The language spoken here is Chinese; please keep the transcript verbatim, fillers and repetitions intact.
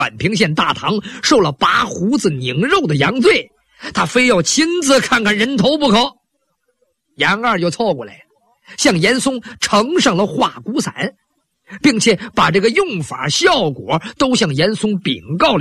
宛平县大堂受了拔胡子拧肉的洋罪，他非要亲自看看人头不可。杨二就凑过来向严嵩呈上了化骨散，并且把这个用法效果都向严嵩禀告了。